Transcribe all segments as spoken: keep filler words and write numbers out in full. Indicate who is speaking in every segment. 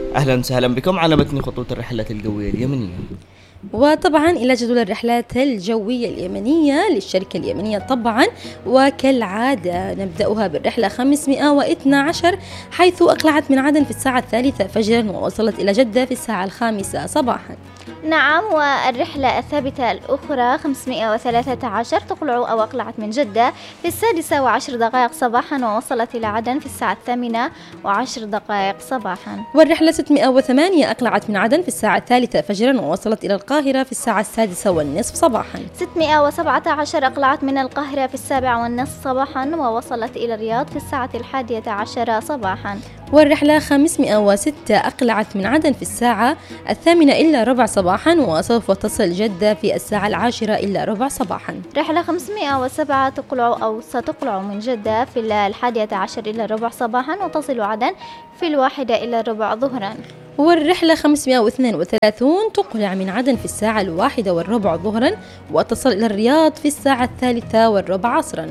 Speaker 1: أهلا وسهلا بكم على متن خطوط الرحلات الجوية اليمنية.
Speaker 2: وطبعا إلى جدول الرحلات الجوية اليمنية للشركة اليمنية طبعا، وكالعادة نبدأها بالرحلة خمسمائة واثني عشر، حيث أقلعت من عدن في الساعة الثالثة فجرا ووصلت إلى جدة في الساعة الخامسة صباحا.
Speaker 3: نعم، والرحلة الثابتة الأخرى خمسمائة وثلاثة عشر تقلع أو أقلعت من جدة في السادسة وعشر دقائق صباحا ووصلت إلى عدن في الساعة الثامنة وعشر دقائق صباحا.
Speaker 2: والرحلة ستمائة وثمانية أقلعت من عدن في الساعة الثالثة فجرا ووصلت إلى القاهرة في الساعة السادسة والنصف صباحا.
Speaker 3: ستمائة وسبعة عشر أقلعت من القاهرة في السابعة والنصف صباحا ووصلت إلى الرياض في الساعة الحادية عشر صباحا.
Speaker 2: والرحلة خمسمائة وستة أقلعت من عدن في الساعة الثامنة إلا ربع صباحا وسوف تصل جدة في الساعة العاشرة إلا ربع صباحا.
Speaker 3: رحلة خمسمائة وسبعة تقلع أو ستقلع من جدة في الحادية عشر إلا ربع صباحا وتصل عدن في الواحدة إلا ربع ظهرا.
Speaker 2: والرحلة خمسمائة واثنين وثلاثين تقلع من عدن في الساعة الواحدة والربع ظهرا وتصل إلى الرياض في الساعة الثالثة والربع عصرا.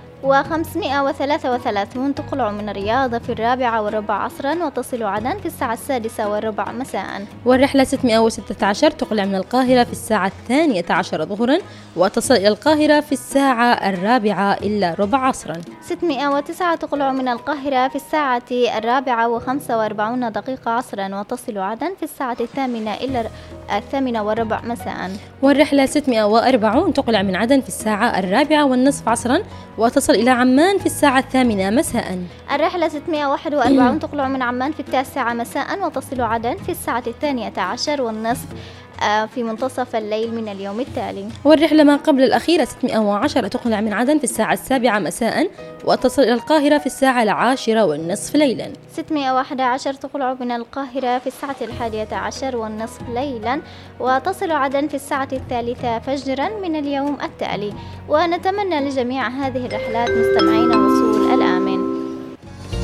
Speaker 3: وخمسمائة وثلاثة وثلاثين تقلع من الرياض في الرابعة والربع عصرا وتصل عدن في الساعة السادسة والربع مساء.
Speaker 2: والرحلة ستمائة وستة عشر تقلع من القاهرة في الساعة الثانية عشر ظهرا وتصل إلى القاهرة في الساعة الرابعة إلا ربع عصرا.
Speaker 3: ستمائة وتسعة تقلع من القاهرة في الساعة الرابعة وخمسة وأربعين دقيقة عصرا وتصل عدن في الساعة الثامنة إلا الثامنة والربع مساء.
Speaker 2: والرحلة ستمائة وأربعين تقلع من عدن في الساعة الرابعة والنصف عصرا وتصل إلى عمان في الساعة الثامنة مساء.
Speaker 3: الرحلة ستمائة وواحد وأربعين تقلع من عمان في التاسعة مساء وتصل عدن في الساعة الثانية عشر والنصف في منتصف الليل من اليوم التالي.
Speaker 2: والرحلة ما قبل الأخيرة ستمائة وعشرة تقلع من عدن في الساعة السابعة مساء وتصل إلى القاهرة في الساعة العاشرة والنصف ليلا.
Speaker 3: ستمائة وواحد عشر تقلع من القاهرة في الساعة الحادية عشر والنصف ليلا وتصل عدن في الساعة الثالثة فجرا من اليوم التالي. ونتمنى لجميع هذه الرحلات مستمعين